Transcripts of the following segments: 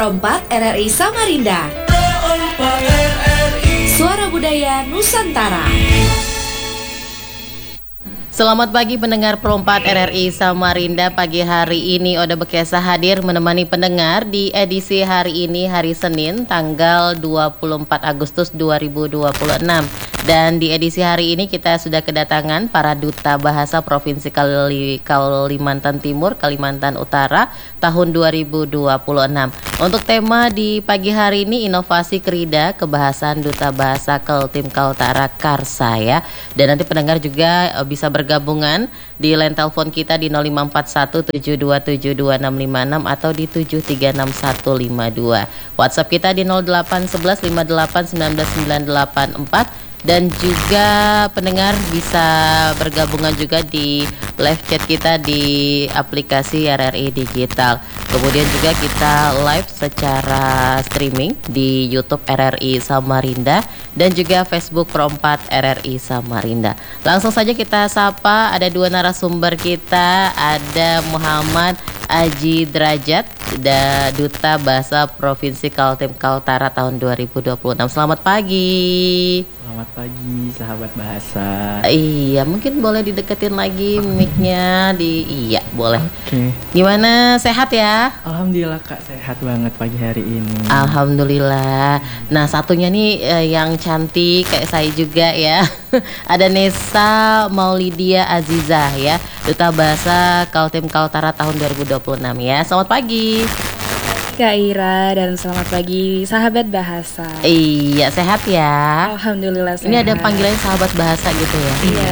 Pro 4 RRI Samarinda. Suara Budaya Nusantara. Selamat pagi pendengar Pro 4 RRI Samarinda. Pagi hari ini Oda Bekesa hadir menemani pendengar di edisi hari ini, hari Senin tanggal 24 Agustus 2026. Dan di edisi hari ini kita sudah kedatangan para duta bahasa Provinsi Kalimantan Timur, Kalimantan Utara tahun 2026. Untuk tema di pagi hari ini, inovasi Krida Kebahasaan Duta Bahasa Kaltim Kaltara Karsa ya. Dan nanti pendengar juga bisa bergabungan di line telepon kita di 054172725656 atau di 736152. WhatsApp kita di 0811581994. Dan juga pendengar bisa bergabungan juga di live chat kita di aplikasi RRI Digital. Kemudian juga kita live secara streaming di YouTube RRI Samarinda dan juga Facebook Pro 4 RRI Samarinda. Langsung saja kita sapa, ada dua narasumber kita, ada Muhammad Aji Drajat, Duta Bahasa Provinsi Kaltim Kaltara tahun 2026. Selamat pagi. Selamat pagi sahabat bahasa. Iya, mungkin boleh dideketin lagi mic-nya iya, boleh. Oke. Gimana, sehat ya? Alhamdulillah Kak, sehat banget pagi hari ini. Alhamdulillah. Nah, satunya nih yang cantik kayak saya juga ya. Ada Nesa Maulidia Azizah ya, Duta Bahasa Kaltim Kaltara tahun 2026 ya. Selamat pagi Kak Ira, dan selamat pagi sahabat bahasa. Iya, sehat ya? Alhamdulillah sehat. Ini ada panggilannya sahabat bahasa gitu ya? Iya.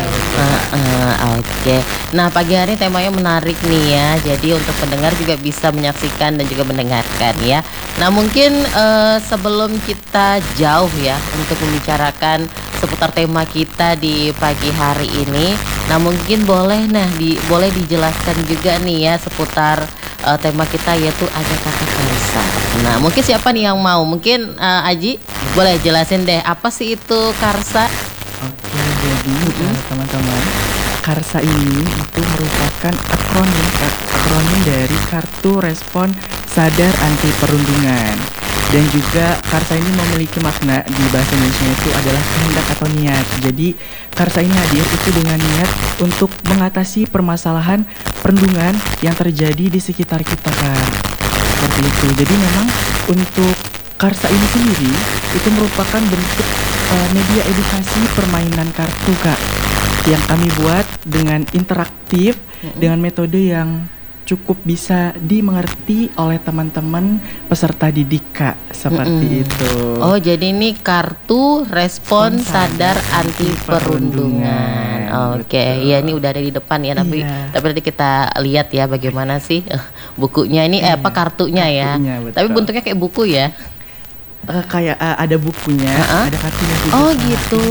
Oke. Nah, pagi hari temanya menarik nih ya. Jadi untuk pendengar juga bisa menyaksikan dan juga mendengarkan ya. Nah, mungkin sebelum kita jauh ya untuk membicarakan seputar tema kita di pagi hari ini, nah mungkin boleh dijelaskan juga nih ya seputar tema kita, yaitu ada kata karsa. Nah, mungkin siapa nih yang mau? Mungkin Aji boleh jelasin deh, apa sih itu karsa? Oke, jadi teman-teman, karsa ini itu merupakan akronim dari Kartu Respon Sadar Anti Perundungan. Dan juga karsa ini memiliki makna di bahasa Indonesia itu adalah kehendak atau niat. Jadi karsa ini hadir itu dengan niat untuk mengatasi permasalahan perundungan yang terjadi di sekitar kita, Kak. Seperti itu. Jadi memang untuk karsa ini sendiri itu merupakan bentuk media edukasi permainan kartu, Kak, yang kami buat dengan interaktif, dengan metode yang cukup bisa dimengerti oleh teman-teman peserta didik, Kak, seperti itu. Oh, jadi ini kartu respon sadar anti perundungan. Oke, ya ini udah ada di depan ya, tapi nanti kita lihat ya bagaimana sih bukunya ini, kartunya ya. Betul. Tapi bentuknya kayak buku ya. Kayak ada bukunya, ada kartunya juga. Oh gitu,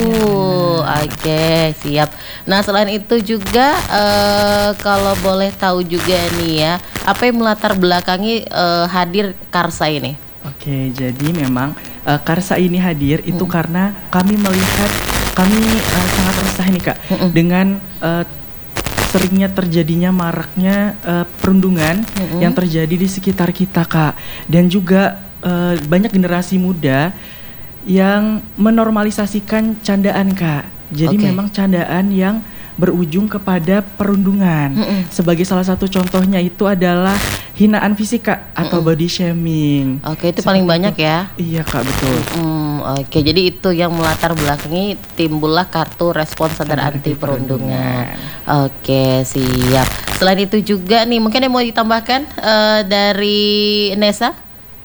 oke, siap. Nah, selain itu juga kalau boleh tahu juga nih ya, apa yang melatar belakangi hadir karsa ini? Oke, jadi memang karsa ini hadir itu karena kami melihat, sangat resah nih, Kak, dengan seringnya terjadinya maraknya perundungan yang terjadi di sekitar kita, Kak. Dan juga banyak generasi muda yang menormalisasikan candaan, Kak. Jadi memang candaan yang berujung kepada perundungan. Sebagai salah satu contohnya itu adalah hinaan fisik, Kak, atau body shaming. Oke, itu paling banyak ya? Iya, Kak, betul. Oke, jadi itu yang melatar belakangi timbullah kartu respon sadar anti perundungan. Oke, siap. Selain itu juga nih, mungkin yang mau ditambahkan dari Nesa?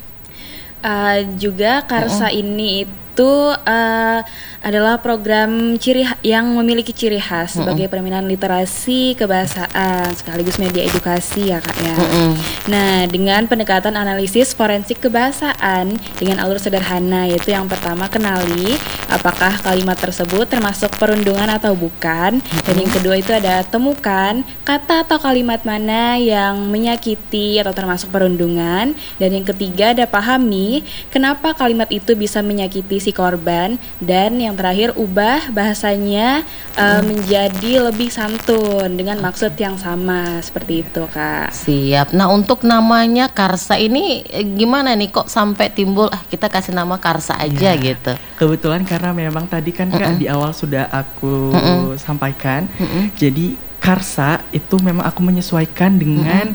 Juga karsa ini itu adalah program yang memiliki ciri khas sebagai permainan literasi kebahasaan sekaligus media edukasi ya, Kak ya. Nah, dengan pendekatan analisis forensik kebahasaan dengan alur sederhana, yaitu yang pertama kenali apakah kalimat tersebut termasuk perundungan atau bukan, dan yang kedua itu ada temukan kata atau kalimat mana yang menyakiti atau termasuk perundungan, dan yang ketiga ada pahami kenapa kalimat itu bisa menyakiti si si korban, dan yang terakhir ubah bahasanya menjadi lebih santun dengan maksud yang sama, seperti itu Kak. Siap. Nah, untuk namanya Karsa ini gimana nih kok sampai timbul kita kasih nama Karsa aja gitu? Kebetulan karena memang tadi kan Kak di awal sudah aku sampaikan. Jadi Karsa itu memang aku menyesuaikan dengan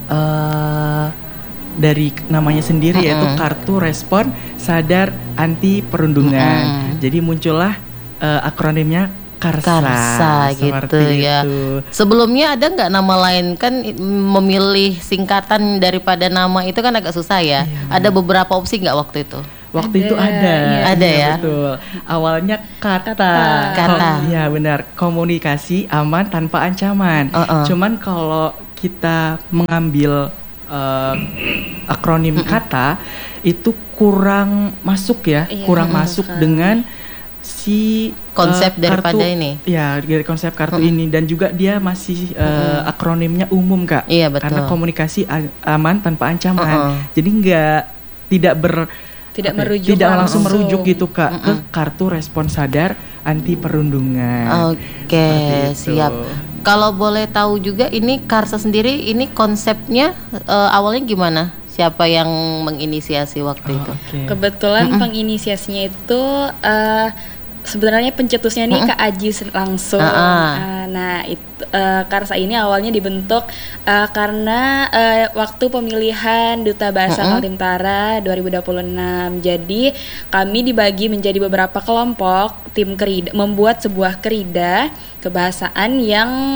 dari namanya sendiri, yaitu Kartu Respon Sadar Anti Perundungan. Jadi muncullah akronimnya Karsa gitu ya. Sebelumnya ada nggak nama lain? Kan memilih singkatan daripada nama itu kan agak susah ya. Ada beberapa opsi nggak waktu itu? Waktu itu ada. Ada ya. Betul. Awalnya kata. Ya benar. Komunikasi aman tanpa ancaman. Cuman kalau kita mengambil akronim kata itu kurang masuk ya, kurang masuk dengan si konsep daripada kartu, ini. Ya, dari konsep kartu ini, dan juga dia masih akronimnya umum Kak. Iya, betul. Karena komunikasi aman tanpa ancaman. Jadi tidak langsung merujuk gitu Kak ke Kartu Respon Sadar Anti Perundungan. Oke, siap. Kalau boleh tahu juga ini Karsa sendiri ini konsepnya awalnya gimana? Siapa yang menginisiasi waktu itu? Kebetulan penginisiasinya itu sebenarnya pencetusnya nih Kak Aji langsung. Nah, Karsa ini awalnya dibentuk karena waktu pemilihan Duta Bahasa Kaltim-Tara 2026. Jadi kami dibagi menjadi beberapa kelompok tim kerida, membuat sebuah kerida kebahasaan yang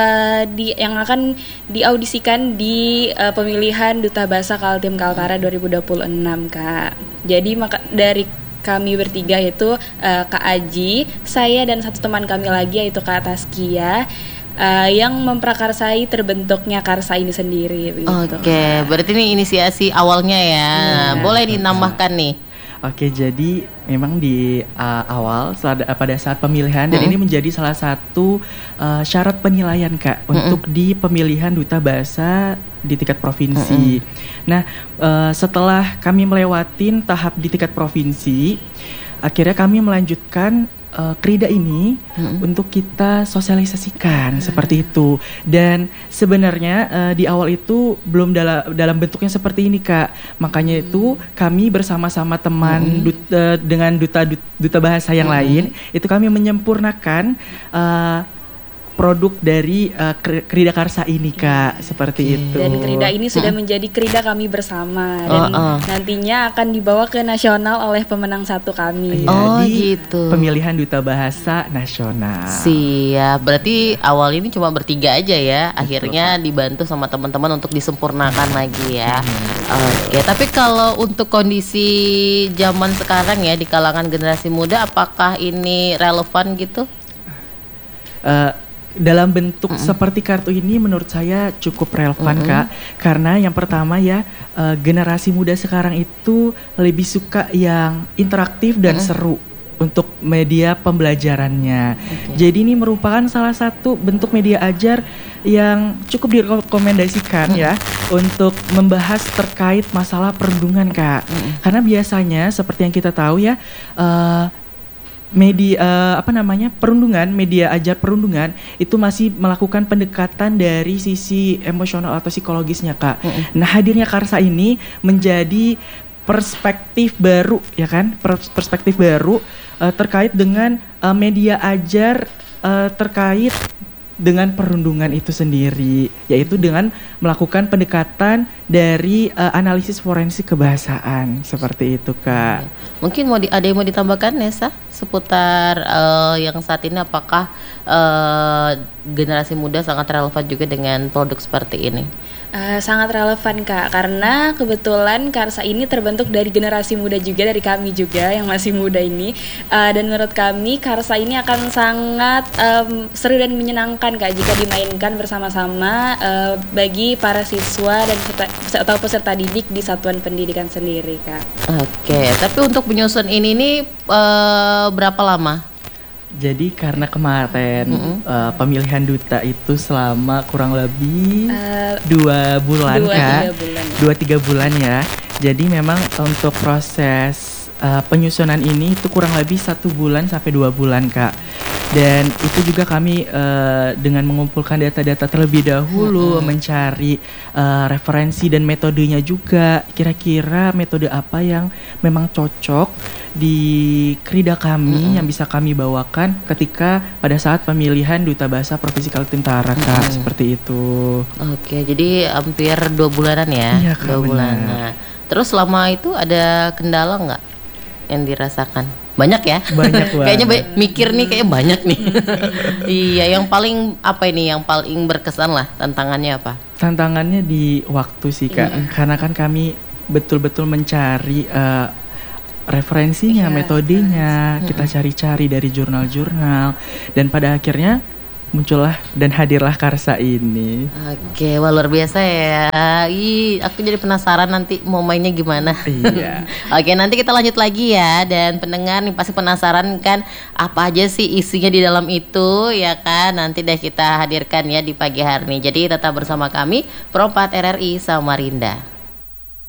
akan diaudisikan di pemilihan Duta Bahasa Kaltim-Kaltara 2026 Kak. Jadi dari kami bertiga yaitu Kak Aji, saya dan satu teman kami lagi yaitu Kak Taskia yang memprakarsai terbentuknya Karsa ini sendiri. Oke, berarti ini inisiasi awalnya ya. Boleh ditambahkan nih. Oke, jadi memang di awal pada saat pemilihan, dan ini menjadi salah satu syarat penilaian Kak untuk di pemilihan Duta Bahasa di tingkat provinsi. Nah, setelah kami melewatin tahap di tingkat provinsi, akhirnya kami melanjutkan kerida ini untuk kita sosialisasikan seperti itu. Dan sebenarnya di awal itu belum dalam bentuknya seperti ini Kak. Makanya itu kami bersama-sama teman dengan duta bahasa yang lain, itu kami menyempurnakan produk dari kerida Karsa ini Kak, seperti itu. Dan kerida ini sudah menjadi kerida kami bersama, dan nantinya akan dibawa ke nasional oleh pemenang satu kami. Gitu. Pemilihan Duta Bahasa Nasional. Siap. Berarti awal ini cuma bertiga aja ya. Akhirnya dibantu sama teman-teman untuk disempurnakan lagi ya. Oke. Tapi kalau untuk kondisi zaman sekarang ya di kalangan generasi muda, apakah ini relevan gitu? Dalam bentuk seperti kartu ini menurut saya cukup relevan Kak, karena yang pertama ya generasi muda sekarang itu lebih suka yang interaktif dan seru untuk media pembelajarannya. Jadi ini merupakan salah satu bentuk media ajar yang cukup direkomendasikan ya untuk membahas terkait masalah perundungan Kak. Karena biasanya seperti yang kita tahu ya, perundungan, media ajar perundungan itu masih melakukan pendekatan dari sisi emosional atau psikologisnya Kak. Nah, hadirnya Karsa ini menjadi perspektif baru ya kan, perspektif baru terkait dengan media ajar terkait dengan perundungan itu sendiri, yaitu dengan melakukan pendekatan dari analisis forensik kebahasaan seperti itu Kak. Mungkin ada yang mau ditambahkan Nesa seputar yang saat ini, apakah generasi muda sangat relevan juga dengan produk seperti ini? Sangat relevan Kak, karena kebetulan Karsa ini terbentuk dari generasi muda juga, dari kami juga yang masih muda ini, dan menurut kami Karsa ini akan sangat seru dan menyenangkan Kak jika dimainkan bersama-sama bagi para siswa dan atau peserta didik di satuan pendidikan sendiri Kak. Oke, tapi untuk menyusun ini berapa lama? Jadi karena kemarin pemilihan duta itu selama kurang lebih 2 bulan Kak, 2-3 bulan ya. Jadi memang untuk proses penyusunan ini itu kurang lebih 1 bulan sampai 2 bulan, Kak. Dan itu juga kami dengan mengumpulkan data-data terlebih dahulu, mencari referensi dan metodenya juga. Kira-kira metode apa yang memang cocok di Krida kami yang bisa kami bawakan ketika pada saat pemilihan Duta Bahasa Provinsi Kalimantan Utara, Kak. Seperti itu. Oke, jadi hampir 2 bulanan ya? Iya, Kak, 2 bulan. benar. Nah, terus selama itu ada kendala nggak yang dirasakan? Banyak ya? Banyak Kayaknya banget. mikir nih kayak banyak nih. Iya, yang paling apa ini? Yang paling berkesan lah tantangannya apa? Tantangannya di waktu sih, Kak. Karena kan kami betul-betul mencari referensinya, metodenya, kita cari-cari dari jurnal-jurnal, dan pada akhirnya muncullah dan hadirlah Karsa ini. Oke, wah luar biasa ya. Ih, aku jadi penasaran nanti mau mainnya gimana. Iya. Oke, nanti kita lanjut lagi ya. Dan pendengar nih pasti penasaran kan apa aja sih isinya di dalam itu ya kan. Nanti deh kita hadirkan ya di pagi hari ini. Jadi tetap bersama kami Pro 4 RRI Samarinda.